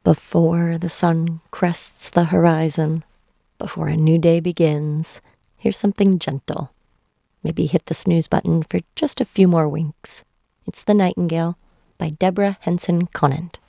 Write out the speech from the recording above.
Before the sun crests the horizon, before a new day begins, here's something gentle. Maybe hit the snooze button for just a few more winks. It's The Nightingale by Deborah Henson Conant.